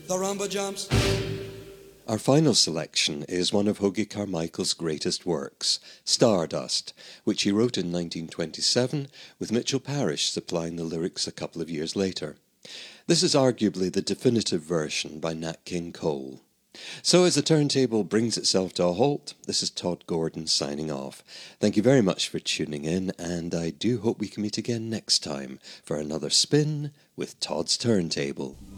The rumba jumps. Our final selection is one of Hoagy Carmichael's greatest works, Stardust, which he wrote in 1927, with Mitchell Parish supplying the lyrics a couple of years later. This is arguably the definitive version by Nat King Cole. So as the turntable brings itself to a halt, this is Todd Gordon signing off. Thank you very much for tuning in, and I do hope we can meet again next time for another spin with Todd's Turntable.